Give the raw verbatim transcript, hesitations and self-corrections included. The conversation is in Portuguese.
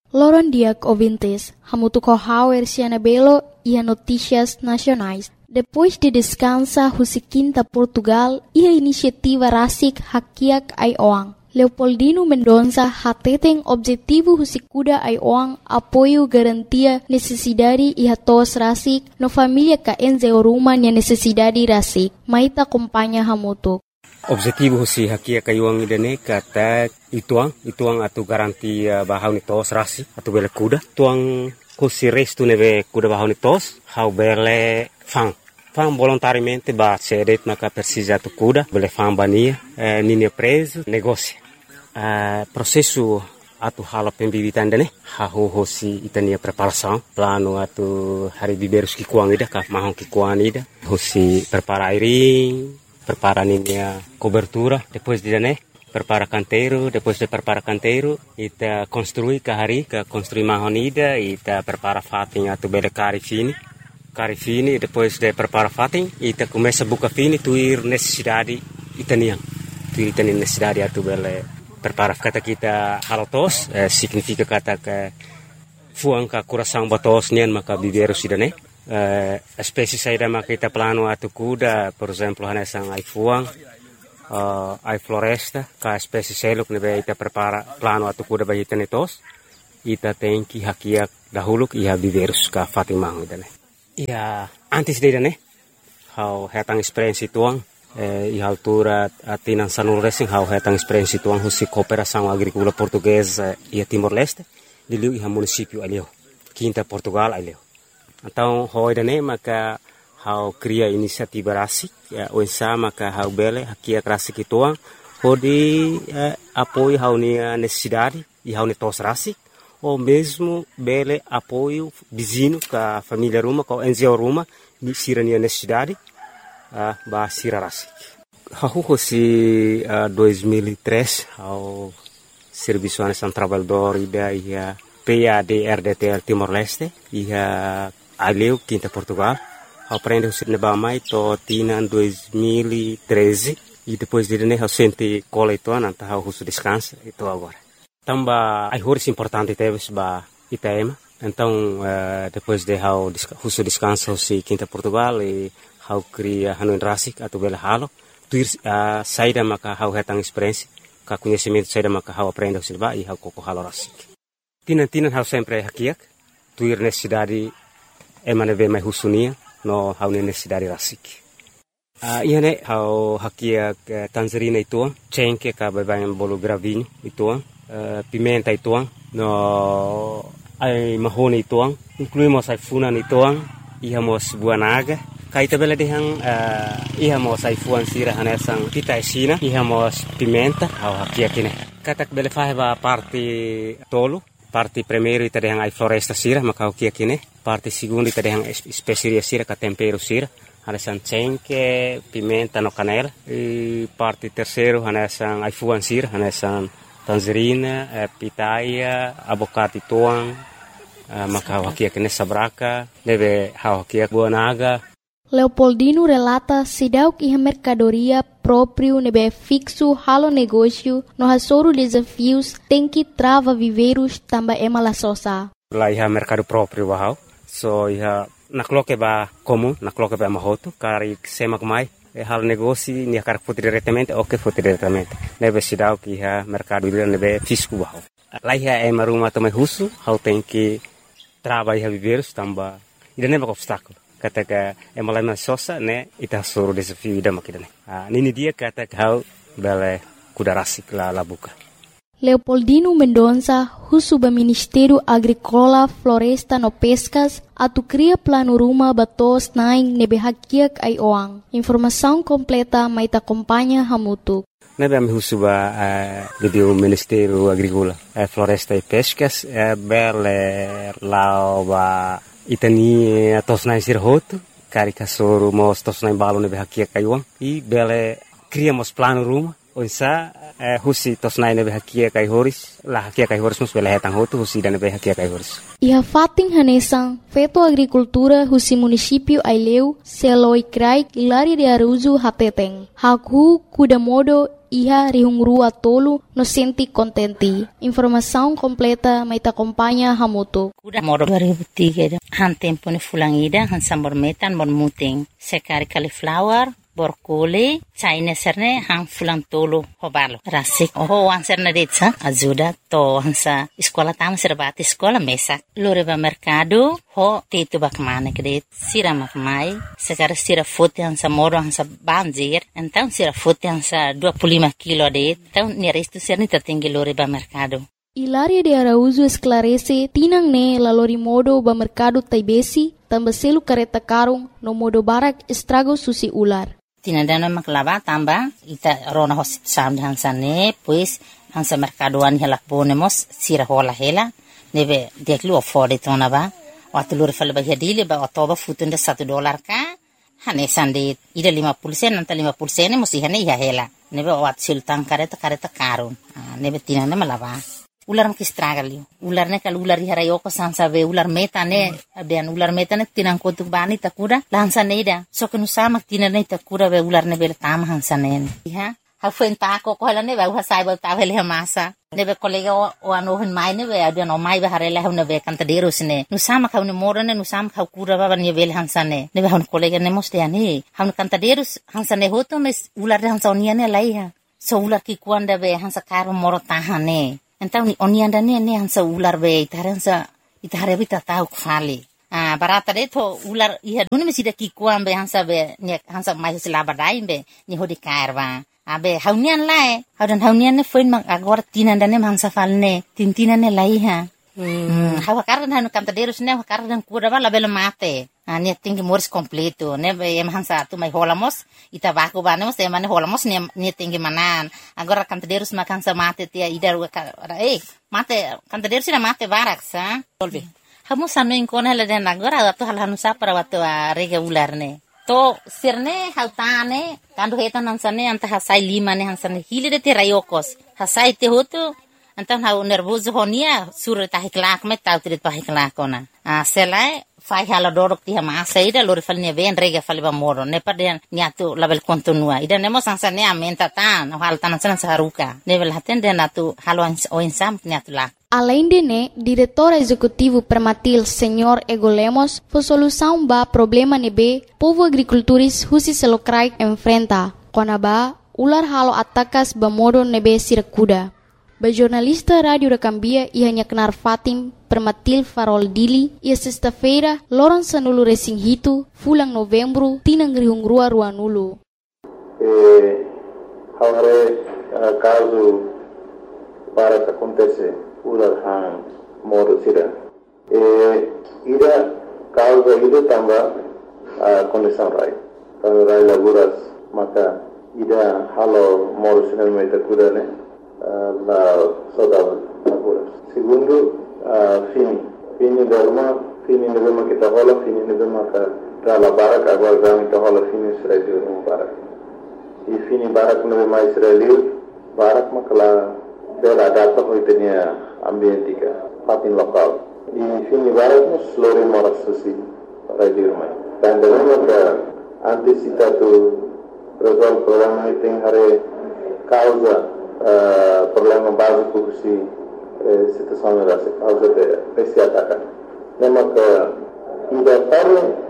Loron diak ouvintes, hamutu corral erciana belo e a notícias nacionais. Depois de descansa Husiquinta Portugal e a iniciativa Rasik Hakiak Aioang. Leopoldino Mendonça hateten objetivo Husikuda Aioang apoio garantia necessidade e hatos Rasik no família ka enze oruma nia necessidade Rasik. Maita acompanha hamutu. Objetivo Husi Hakiak Aioang idane kata ituang, ituang atu garantia bahau ni tos Rasik atu bele kuda. Tuang Husi restu neve kuda bahau ni tos, hau bele fang. Fang volontariamente ba cedet maka precisa tu kuda, bele fang bania, eh, nini preso, negócio. Eh, processo atu hala pembibitan dane, hahu hosi itania preparação, plano atu hari biberus kikuang ida, ka mahong kikuang ida, hosi prepara airing, prepara ninia cobertura, depois de dane, prepara canteiro, depois de prepara canteiro, ita construi ka hari, ka construi mahon ida, ita prepara fating atu bele kari fini. Kari fini, depois de prepara fating, ita começa buka fini, tuir necessidade itaniang. Tuir itani necessidade atu bele prepara kata kita halotos, eh, significa kata ke fuang ka coração batos nian maka biberu sidane. Eh, espécie saída maka kita plano atu kuda, por exemplo, hanesang ai fuang, uh, ai floresta, ka espécie seluk nebe ita prepara plano atu kuda bagi tenetos. Ita tem que hakiak dahulu iha biberus ka fatimang idane. Ja, antes de né, how hetang experiência tuang, eh, e altura atinan sanul racing how hetang experiência tuang husi cooperação agrícola portuguesa e Timor-Leste, liliu iha município alio, Quinta Portugal alio. Então, how idane maka how cria inisiativa rasik, o ensa maka how bele hakia rasik tuang, how di eh, apoio how ni necessidade e how ni tos rasik. Ou mesmo bele apoio vizinho com a família Ruma, com a N G O Ruma, sira nia necessidade, uh, ba sira rasik. Hahu si uh, dois mil e três, ao Serviço Nacional Trabalhador ida ia P A D R D T L Timor-Leste, ia aleu Quinta Portugal, ao prende o sirne bamai to tina dois mil e treze, e depois de né, ao sente cola e toa, nanta ao russo descansa, e tô agora. Tamba ai horas importante teve ba Itaema. Então, uh, depois de how huso descanso si Quinta Portugal e how cria hanuin rasik atau bela halo, tuir uh, saída maka how hetang experiência, ka conhecimento saída maka how aprenda silba e how koko halo rasik. Tinan-tinan how sempre hakiak, tuir necessidade emane ve mai husunia no how necessidade rasik. Uh, iya ne how hakiak uh, Tanzarina ituang, cengke ka babayan bolo gravinho ituang. Uh, pimenta ituang, no ai mahoni ituang, incluímos ai funan ituang, ihamos buanaga, kaita bela dehang uh, ihamos ai fuan sira hanesang kita esina, ihamos pimenta, au hakia kine. Katak bela faheba parte tolo, parte primeiro ita dehang ai floresta sira, maka hakia kine, parte segundo ita dehang especiaria sira, ka tempero sira, hanesang cengke, pimenta no canela, e parte terceiro hanesang ai fuan sira, hanesang tangerina, eh, pitaia, abocado tuang, eh, maka hawakia kene sabraka, deve hawakia buanaga. Leopoldino relata sidauk iha mercadoria próprio nebe fixo halo negócio no hasoro desafios tem que trava viveiros tamba ema la sosa. Lá iha mercado próprio wahau, so iha nakloke ba comum, nakloke ba mahoto, kari semak mai. E hal negócio ni akar foto diretamente ou que foto diretamente nebe sidau que ha mercado ele nebe fisco bao lá é uma ruma também russo how tem que trabalhar viver tamba ida nebe obstáculo kata ka é uma lama sosa né ita soro desafio ida makidane ah nini dia kata how bele kuda rasik la la buka. Leopoldino Mendonça, husu ba Ministério Agrícola, Floresta no Pescas, atu cria plano ruma batos naing nebe hakiak ai oang. Informação completa mai ta acompanha hamutu. Nebe am husu ba uh, do Ministério Agrícola, uh, Floresta e Pescas, uh, bele lao ba itani atos naing sirhoto, kari kasoro mos tos naing balo nebe hakiak ai oang, e bele criamos plano ruma. onsa eh, husi tosnai nebe hakia kai horis la hakia kai horis mus bela hetang hotu husi dan nebe hakia kai horis. Iha fating hanesang feto agricultura husi município Aileu seloi krai Hilaria de Araújo hateteng. Haku kuda modo iha rihungrua tolu no senti contenti. Informação completa mai ta acompanha hamoto. Kuda modo dua ribu tiga han tempo ni fulangida han sambor metan mon muting sekari cauliflower borkole China serne hang fulang tolo hobalo rasik oh ang serne detsa ajuda to hansa sekolah tam serbati sekolah mesak loreba mercado ho tetu bakmane kredit sira makmai sekarang sira foto hansa moro hansa banjir então sira foto hansa dua puluh lima kilo det então nerestu serne tertinggi loreba mercado. Hilaria de Araújo esclarece tinang ne lalori modo ba mercado taibesi tambah selu kareta karung no modo barak estrago susi ular. Tinadana maklava tamba ita rona hosit sam hansa ne pues hansa mercadoan hela ponemos sira hola hela nebe deklu afford tona ba watulur fal ba hadile ba otoba futunda satu dolar ka hane sande ida lima puluh sen anta lima puluh sen musi hane ya hela nebe wat sultan kareta kareta karun nebe tinana malava ular makistragali ular ne kal ular harayo ko sansa be ular meta ne abian ular meta ne tinang ko tu bani takura lansa ne da so kenu sama tinane takura be ular ne bel tam hansa ne ha ha fuenta ko ko la ne ba ha sai ba ta vele masa ne be kolega o ano hen mai ne be abian o mai be harela ne be kanta deros ne nu sama ka ne moro ne nu sama ka kura ba ne bel hansa ne ne be han kolega ne moste ani han kanta deros hansa ne hoto ne ular hansa onia ne lai ha so ular ki kuanda be hansa karo moro tahane. Então ni onianda ne ne hansa ular be itaransa itare bita tau kfali ah barata de to ular iha dun me sida ki kuam be hansa be ne hansa mai sila badai be ni hodi karwa abe haunian lae haudan haunian ne foin mak agor tinanda ne hansa falne tintina ne lai ha hmm hawa kardan hanu kanta derus ne kardan kuda bala bela mate ah ne tinggi moris completo ne be em hansa tu mai holamos ita baku banemos te mane holamos ne ne tinggi manan agora kanta derus mak hansa mate tia idar eh mate kanta derus na mate barak sa solve hamu sanu inkona la den agora tu hal hanu sa para watu rega ular ne to sirne hautane kandu hetan hansane anta hasai lima ne hansane hile de terayokos hasai te hotu antan hau nervoso honia sur ta hiklak met tau trit pa hiklakona a selai fai hala dorok ti ma saida lor falne ven rega falba moro ne paden niatu label kontinua ida nemo sansane amenta tan hal tan san saruka level haten de natu halo o insam niatu la. Além de né, diretor executivo Permatil, senhor Ego Lemos, foi solução ba problema nebe povo agricultores husi selokrai enfrenta. Konaba ular halo atakas ba modo nebe sirakuda. Ba jornalista rádio da Cambia ia nyaknar Fatim Permatil Farol Dili ia sexta-feira loran sanulu resinghito fulang novembro tinang rihungrua ruanulu. Eh, haware uh, caso para que acontece ular han modo sira. Eh, ida causa ida tamba uh, condição rai. Kalau rai laburas maka ida halo modo sira meta kuda ne uh, la soda laburas. Segundo uh, fini fini derma fini nebema kita hola fini nebema ka dala barak agora gami kita hola fini Israel no barak. E fini barak nebema Israel barak makala bela data hoitenia ambientika fatin lokal. E fini barak nos lori moras susi radio mai. Dan dalam ka antisipatu resolve problema iting hare causa uh, problema básico si situação da causa de esse ataque. Lembra que ida para